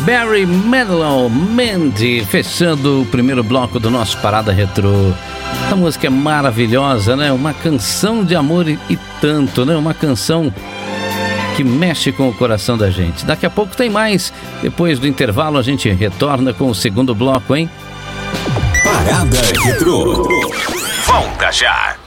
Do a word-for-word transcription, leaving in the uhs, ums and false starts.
Barry Manilow, Mandy, fechando o primeiro bloco do nosso Parada Retrô. A música é maravilhosa, né? Uma canção de amor e, e tanto, né? Uma canção que mexe com o coração da gente. Daqui a pouco tem mais. Depois do intervalo a gente retorna com o segundo bloco, hein? Parada Retrô. Volta já!